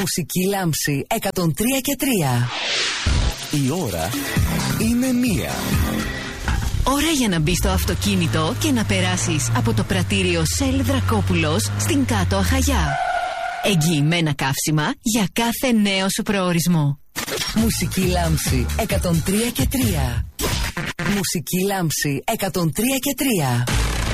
Μουσική λάμψη 103 και 3. Η ώρα είναι 1. Ώρα για να μπεις στο αυτοκίνητο και να περάσεις από το πρατήριο Shell Δρακόπουλος στην Κάτω Αχαγιά. Εγγυημένα καύσιμα για κάθε νέο σου προορισμό. Μουσική λάμψη 103 και 3. Μουσική λάμψη 103 και 3.